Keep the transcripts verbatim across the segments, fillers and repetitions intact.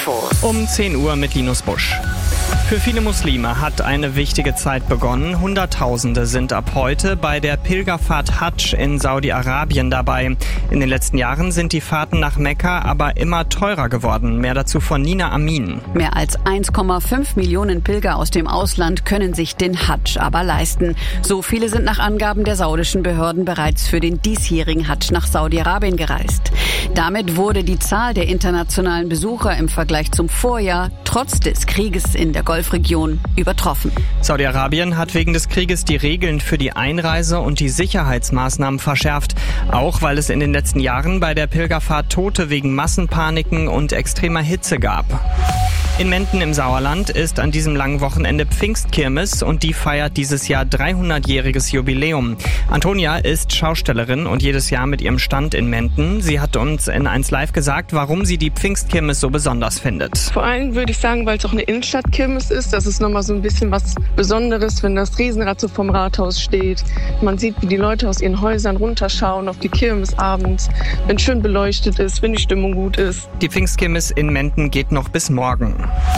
Infos. Um zehn Uhr mit Linus Busch. Für viele Muslime hat eine wichtige Zeit begonnen. Hunderttausende sind ab heute bei der Pilgerfahrt Hadsch in Saudi-Arabien dabei. In den letzten Jahren sind die Fahrten nach Mekka aber immer teurer geworden. Mehr dazu von Nina Amin. Mehr als eins Komma fünf Millionen Pilger aus dem Ausland können sich den Hadsch aber leisten. So viele sind nach Angaben der saudischen Behörden bereits für den diesjährigen Hadsch nach Saudi-Arabien gereist. Damit wurde die Zahl der internationalen Besucher im Vergleich zum Vorjahr trotz des Krieges in der Golfregion übertroffen. Saudi-Arabien hat wegen des Krieges die Regeln für die Einreise und die Sicherheitsmaßnahmen verschärft. Auch weil es in den letzten Jahren bei der Pilgerfahrt Tote wegen Massenpaniken und extremer Hitze gab. In Menden im Sauerland ist an diesem langen Wochenende Pfingstkirmes und die feiert dieses Jahr dreihundertjähriges Jubiläum. Antonia ist Schaustellerin und jedes Jahr mit ihrem Stand in Menden. Sie hat uns in eins Live gesagt, warum sie die Pfingstkirmes so besonders findet. Vor allem würde ich sagen, weil es auch eine Innenstadtkirmes ist. Das ist nochmal so ein bisschen was Besonderes, wenn das Riesenrad so vom Rathaus steht. Man sieht, wie die Leute aus ihren Häusern runterschauen auf die Kirmes abends, wenn es schön beleuchtet ist, wenn die Stimmung gut ist. Die Pfingstkirmes in Menden geht noch bis morgen.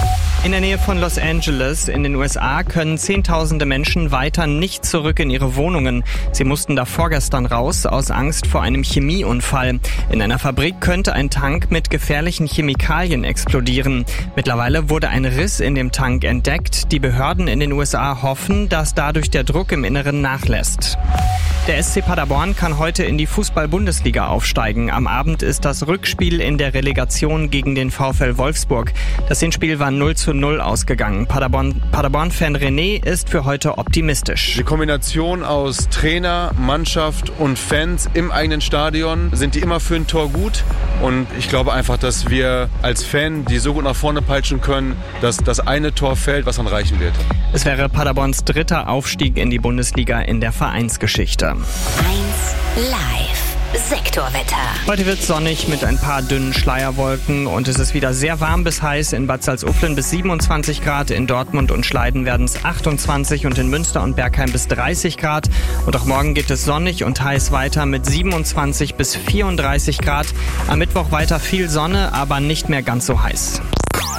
In der Nähe von Los Angeles in den U S A können Zehntausende Menschen weiter nicht zurück in ihre Wohnungen. Sie mussten da vorgestern raus, aus Angst vor einem Chemieunfall. In einer Fabrik könnte ein Tank mit gefährlichen Chemikalien explodieren. Mittlerweile wurde ein Riss in dem Tank entdeckt. Die Behörden in den U S A hoffen, dass dadurch der Druck im Inneren nachlässt. Der S C Paderborn kann heute in die Fußball-Bundesliga aufsteigen. Am Abend ist das Rückspiel in der Relegation gegen den VfL Wolfsburg. Das Hinspiel war null zu null ausgegangen. Paderborn, Paderborn-Fan René ist für heute optimistisch. Die Kombination aus Trainer, Mannschaft und Fans im eigenen Stadion, sind die immer für ein Tor gut. Und ich glaube einfach, dass wir als Fan die so gut nach vorne peitschen können, dass das eine Tor fällt, was dann reichen wird. Es wäre Paderborns dritter Aufstieg in die Bundesliga in der Vereinsgeschichte. eins Live Sektorwetter. Heute wird es sonnig mit ein paar dünnen Schleierwolken und es ist wieder sehr warm bis heiß. In Bad Salzuflen bis siebenundzwanzig Grad, in Dortmund und Schleiden werden es achtundzwanzig und in Münster und Bergheim bis dreißig Grad. Und auch morgen geht es sonnig und heiß weiter mit siebenundzwanzig bis vierunddreißig Grad. Am Mittwoch weiter viel Sonne, aber nicht mehr ganz so heiß.